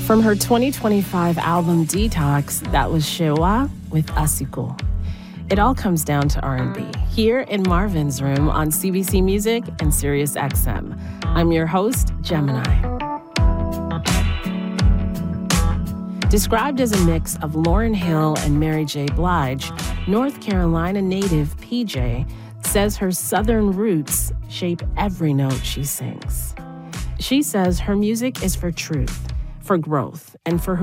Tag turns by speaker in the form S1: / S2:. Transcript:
S1: From her 2025 album Detox, that was Shewa with Asiko. It all comes down to R&B, here in Marvin's Room on CBC Music and Sirius XM. I'm your host, Gemini. Described as a mix of Lauryn Hill and Mary J. Blige, North Carolina native PJ says her Southern roots shape every note she sings. She says her music is for truth, for growth, and for